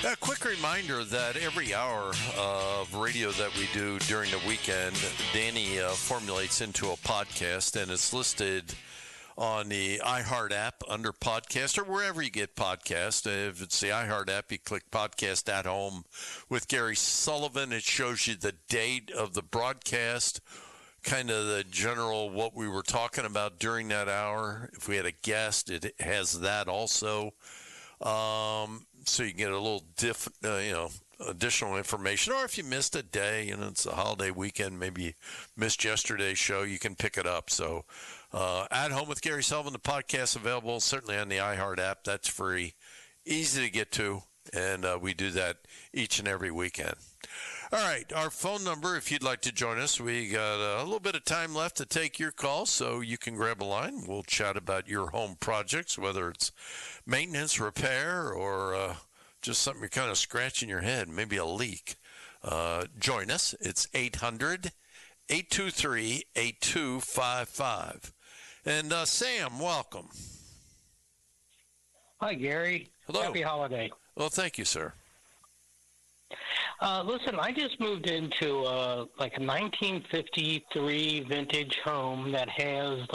A quick reminder that every hour of radio that we do during the weekend, Danny formulates into a podcast, and it's listed on the iHeart app under podcast or wherever you get podcasts. If it's the iHeart app, you click Podcast at Home with Gary Sullivan. It shows you the date of the broadcast, kind of the general what we were talking about during that hour. If we had a guest, it has that also. So you can get a little additional information. Or if you missed a day, it's a holiday weekend, maybe you missed yesterday's show, you can pick it up. So At Home with Gary Sullivan, the podcast available certainly on the iHeart app. That's free, easy to get to, and we do that each and every weekend. All right, our phone number, if you'd like to join us, we got a little bit of time left to take your call, so you can grab a line. We'll chat about your home projects, whether it's maintenance, repair, or just something you're kind of scratching your head, maybe a leak. Join us. It's 800-823-8255. And Sam, welcome. Hi, Gary. Hello. Happy holiday. Well, thank you, sir. Listen, I just moved into like a 1953 vintage home that has